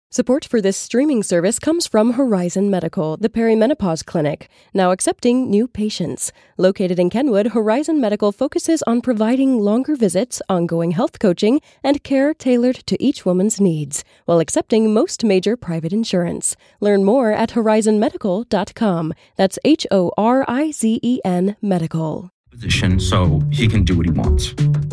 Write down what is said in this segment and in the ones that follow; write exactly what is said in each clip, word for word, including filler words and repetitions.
Support for this streaming service comes from Horizon Medical, the perimenopause clinic, now accepting new patients. Located in Kenwood, Horizon Medical focuses on providing longer visits, ongoing health coaching, and care tailored to each woman's needs, while accepting most major private insurance. Learn more at horizon medical dot com. That's H O R I Z E N medical. Position so he can do what he wants.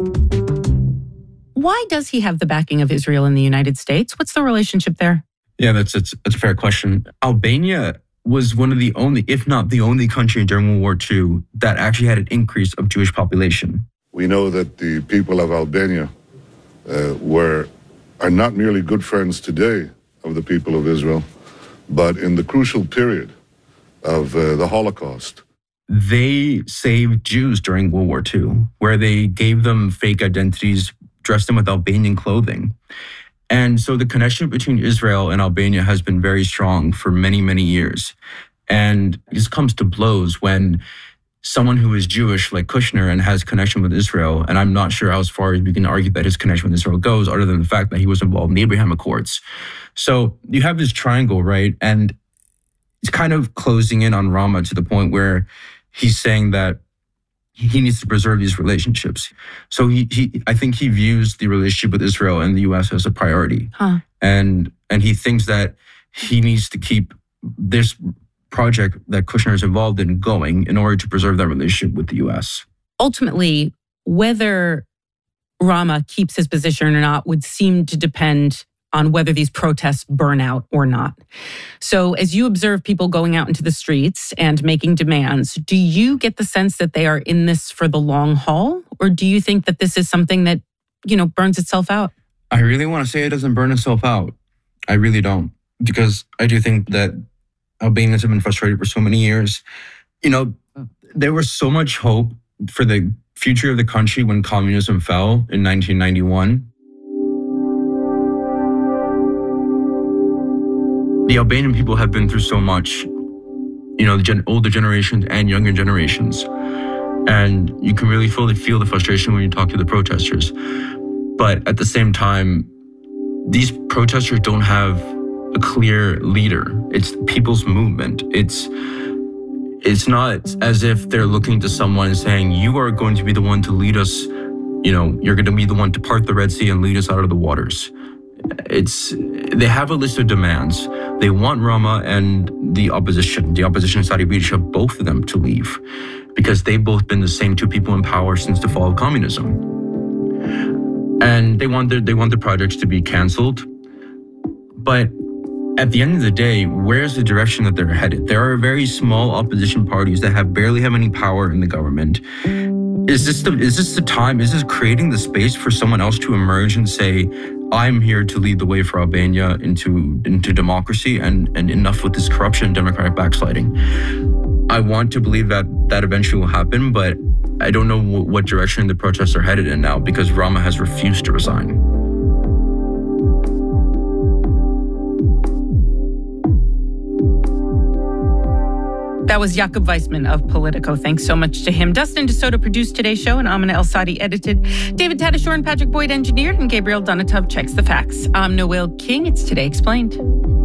Why does he have the backing of Israel in the United States? What's the relationship there? Yeah, that's, that's, that's a fair question. Albania was one of the only, if not the only country during World War Two that actually had an increase of Jewish population. We know that the people of Albania uh, were are not merely good friends today of the people of Israel, but in the crucial period of uh, the Holocaust. They saved Jews during World War Two, where they gave them fake identities, dressed them with Albanian clothing. And so the connection between Israel and Albania has been very strong for many, many years. And this comes to blows when someone who is Jewish like Kushner and has connection with Israel, and I'm not sure how far as we can argue that his connection with Israel goes, other than the fact that he was involved in the Abraham Accords. So you have this triangle, right? And it's kind of closing in on Rama to the point where he's saying that he needs to preserve these relationships. So he, he, I think he views the relationship with Israel and the U S as a priority. Huh. And and he thinks that he needs to keep this project that Kushner is involved in going in order to preserve that relationship with the U S. Ultimately, whether Rama keeps his position or not would seem to depend on whether these protests burn out or not. So as you observe people going out into the streets and making demands, do you get the sense that they are in this for the long haul? Or do you think that this is something that, you know, burns itself out? I really want to say it doesn't burn itself out. I really don't. Because I do think that Albanians have been frustrated for so many years. You know, there was so much hope for the future of the country when communism fell in nineteen ninety-one. The Albanian people have been through so much, you know, the gen- older generations and younger generations. And you can really fully feel the frustration when you talk to the protesters. But at the same time, these protesters don't have a clear leader. It's the people's movement. It's it's not as if they're looking to someone and saying, you are going to be the one to lead us, you know, you're going to be the one to part the Red Sea and lead us out of the waters. It's they have a list of demands. They want Rama and the opposition, the opposition in Saudi Arabia, both of them to leave because they've both been the same two people in power since the fall of communism. And they want their, they want the projects to be canceled. But at the end of the day, where's the direction that they're headed? There are very small opposition parties that have barely have any power in the government. Is this the is this the time? Is this creating the space for someone else to emerge and say, I'm here to lead the way for Albania into into democracy and, and enough with this corruption and democratic backsliding? I want to believe that that eventually will happen, but I don't know w- what direction the protests are headed in now because Rama has refused to resign. That was Jacob Weissman of Politico. Thanks so much to him. Dustin DeSoto produced today's show, and Amina El-Sadi edited. David Tadashore and Patrick Boyd engineered, and Gabriel Donatov checks the facts. I'm Noel King. It's Today Explained.